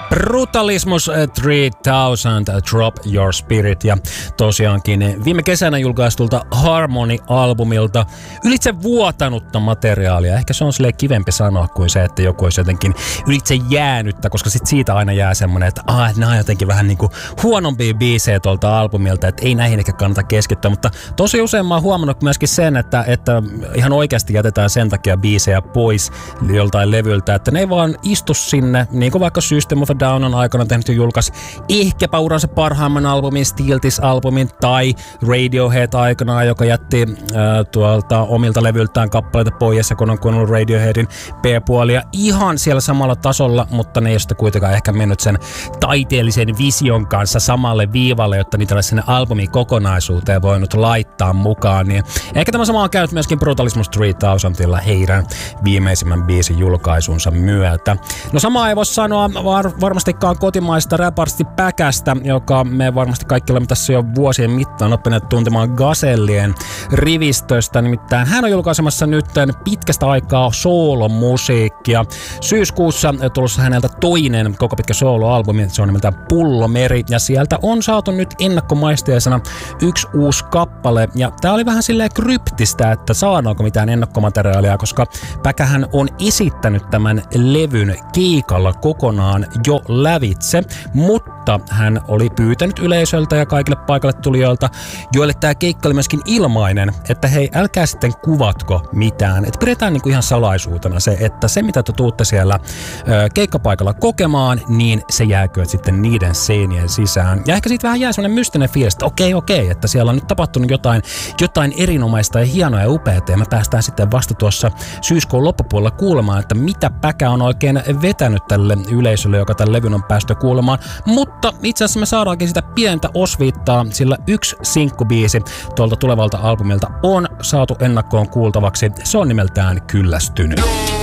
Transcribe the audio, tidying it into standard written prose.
Brutalismus 3000 Drop Your Spirit ja tosiaankin viime kesänä julkaistulta Harmony-albumilta ylitse vuotanutta materiaalia. Ehkä se on silleen kivempi sanoa kuin se, että joku olisi jotenkin ylitse jäänyttä, koska sit siitä aina jää semmonen, että nämä on jotenkin vähän niinku huonompia biisejä tuolta albumilta, että ei näihin ehkä kannata keskittyä, mutta tosi usein mä oon huomannut myöskin sen, että ihan oikeasti jätetään sen takia biisejä pois joltain levyltä, että ne ei vaan istu sinne, niin kuin vaikka System of a Down on aikana tehnyt ja julkaisi ehkäpä uransa parhaimman albumin, Steel This-albumin, tai Radiohead aikanaan, joka jätti tuolta omilta levyltään kappaleita pois, ja kun on kuunnellut Radioheadin B-puolia ihan siellä samalla tasolla, mutta ne ei ole sitä kuitenkaan ehkä mennyt sen taiteellisen vision kanssa samalle viivalle, jotta niitä olisi sinne albumin kokonaisuuteen voinut laittaa mukaan. Niin ehkä tämä sama on käynyt myöskin Brutalismus 3000:lla heidän viimeisimmän biisin julkaisunsa myötä. No samaa ei voi sanoa varmastikaan kotimaista räparsti Päkästä, joka me varmasti kaikki olemme tässä jo vuosien mittaan oppineet tuntemaan Gazellien rivistöstä. Nimittäin hän on julkaisemassa nyt pitkästä aikaa soolomusiikkia. Syyskuussa tulossa häneltä toinen koko pitkä sooloalbumi, se on nimeltään Pullomeri, ja sieltä on saatu nyt ennakkomaisteisena yksi uusi kappale. Ja tää oli vähän silleen kryptistä, että saadaanko mitään ennakkomateriaalia, koska Päkähän on esittänyt tämän levyn keikalla kokonaan jo lävitse, mutta hän oli pyytänyt yleisöltä ja kaikille paikalle tulijoilta, joille tämä keikka oli myöskin ilmainen, että hei, älkää sitten kuvatko mitään. Että pidetään niinku ihan salaisuutena se, että se mitä te tuutte siellä keikkapaikalla kokemaan, niin se jääkö sitten niiden seinien sisään. Ja ehkä siitä vähän jää sellainen mystinen fiilis, että okei, että siellä on nyt tapahtunut jotain erinomaista ja hienoa ja upeata, ja me päästään sitten vasta tuossa syyskuun loppupuolella kuulemaan, että mitä Päkä on oikein vetänyt tälle yleisölle, joka tämän levyn on päästy kuulemaan. Mutta itse asiassa me saadaankin sitä pientä osviittaa, sillä yksi sinkkubiisi tuolta tulevalta albumilta on saatu ennakkoon kuultavaksi. Se on nimeltään Kyllästynyt.